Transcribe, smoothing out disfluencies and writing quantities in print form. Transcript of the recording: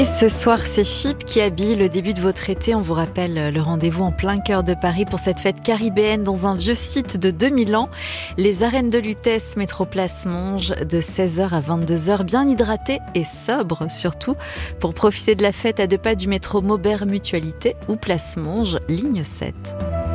Et ce soir, c'est FIP qui habille le début de votre été. On vous rappelle le rendez-vous en plein cœur de Paris pour cette fête caribéenne dans un vieux site de 2000 ans. Les arènes de Lutèce, métro Place Monge, de 16h à 22h, bien hydratés et sobres surtout, pour profiter de la fête à 2 pas du métro Maubert Mutualité ou Place Monge, ligne 7.